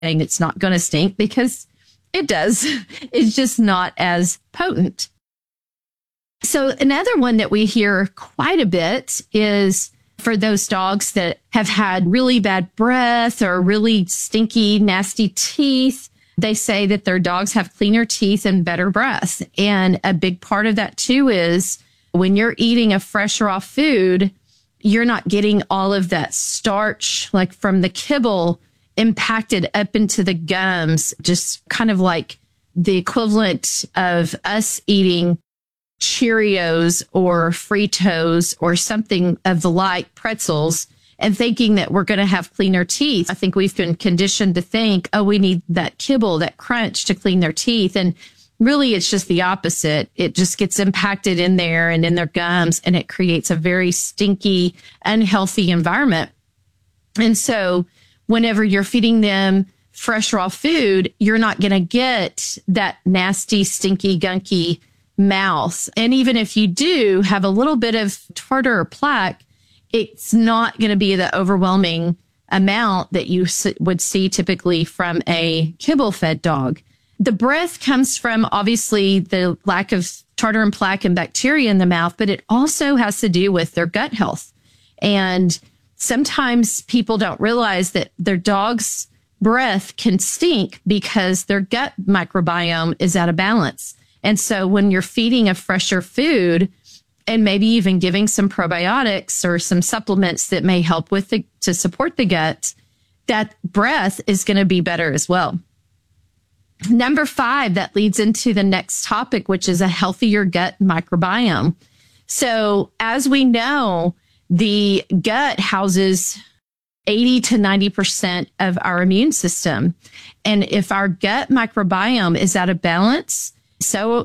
saying it's not going to stink, because it does. It's just not as potent. So another one that we hear quite a bit is for those dogs that have had really bad breath or really stinky, nasty teeth. They say that their dogs have cleaner teeth and better breath. And a big part of that too is when you're eating a fresh raw food, you're not getting all of that starch, like from the kibble, impacted up into the gums, just kind of like the equivalent of us eating Cheerios or Fritos or something of the like, pretzels, and thinking that we're going to have cleaner teeth. I think we've been conditioned to think, oh, we need that kibble, that crunch to clean their teeth. And really, it's just the opposite. It just gets impacted in there and in their gums, and it creates a very stinky, unhealthy environment. And so whenever you're feeding them fresh, raw food, you're not going to get that nasty, stinky, gunky mouth. And even if you do have a little bit of tartar or plaque, it's not going to be the overwhelming amount that you would see typically from a kibble-fed dog. The breath comes from, obviously, the lack of tartar and plaque and bacteria in the mouth, but it also has to do with their gut health. And sometimes people don't realize that their dog's breath can stink because their gut microbiome is out of balance. And so when you're feeding a fresher food, and maybe even giving some probiotics or some supplements that may help with to support the gut, that breath is going to be better as well. Number 5, that leads into the next topic, which is a healthier gut microbiome. So as we know, the gut houses 80 to 90% of our immune system. And if our gut microbiome is out of balance, so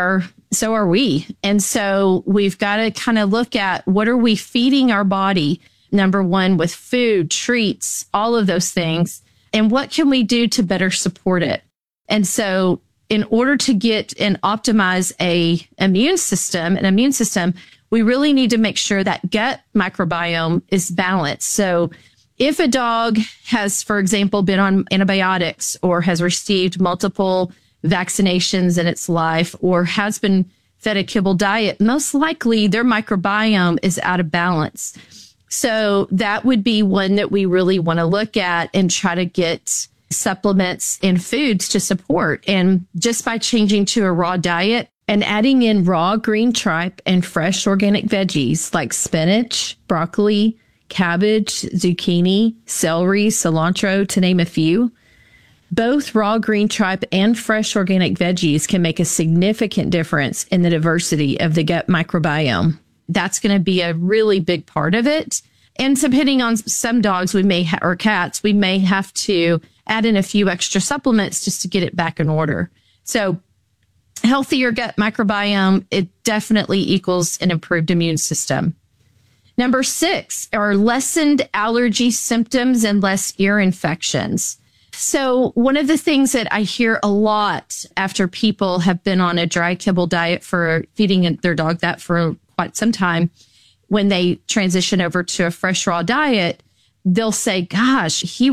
are we. And so we've got to kind of look at, what are we feeding our body? Number 1, with food, treats, all of those things. And what can we do to better support it? And so in order to get and optimize an immune system, we really need to make sure that gut microbiome is balanced. So if a dog has, for example, been on antibiotics or has received multiple vaccinations in its life or has been fed a kibble diet, most likely their microbiome is out of balance. So that would be one that we really want to look at and try to get supplements and foods to support. And just by changing to a raw diet and adding in raw green tripe and fresh organic veggies like spinach, broccoli, cabbage, zucchini, celery, cilantro, to name a few, both raw green tripe and fresh organic veggies can make a significant difference in the diversity of the gut microbiome. That's going to be a really big part of it. And depending on some dogs or cats, we may have to add in a few extra supplements just to get it back in order. So healthier gut microbiome, it definitely equals an improved immune system. Number 6 are lessened allergy symptoms and less ear infections. So one of the things that I hear a lot after people have been on a dry kibble diet for feeding their dog that for quite some time, when they transition over to a fresh raw diet, they'll say, gosh, he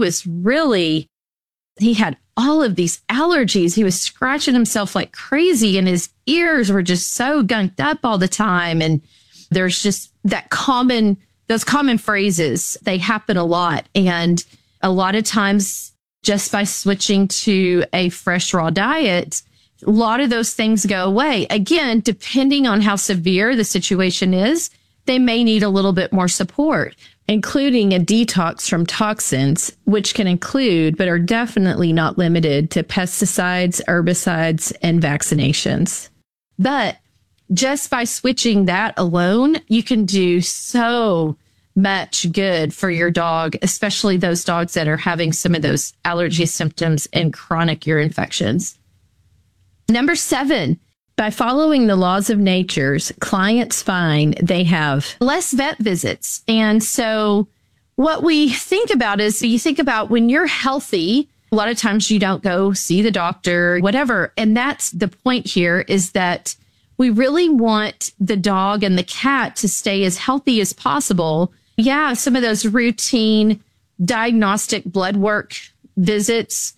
had all of these allergies. He was scratching himself like crazy and his ears were just so gunked up all the time. And there's just those common phrases, they happen a lot. And a lot of times, just by switching to a fresh raw diet, a lot of those things go away. Again, depending on how severe the situation is, they may need a little bit more support, including a detox from toxins, which can include, but are definitely not limited to, pesticides, herbicides, and vaccinations. But just by switching that alone, you can do so much good for your dog, especially those dogs that are having some of those allergy symptoms and chronic ear infections. Number 7, by following the laws of nature, clients find they have less vet visits. And so what we think about is, you think about when you're healthy, a lot of times you don't go see the doctor, whatever. And that's the point here, is that we really want the dog and the cat to stay as healthy as possible. Yeah, some of those routine diagnostic blood work visits